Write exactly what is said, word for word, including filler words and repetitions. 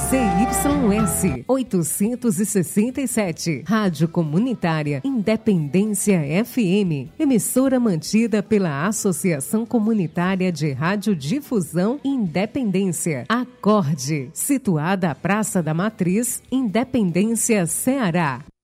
C Y S oitocentos e sessenta e sete, Rádio Comunitária Independência F M, emissora mantida pela Associação Comunitária de Radiodifusão Independência, Acorde, situada à Praça da Matriz, Independência, Ceará.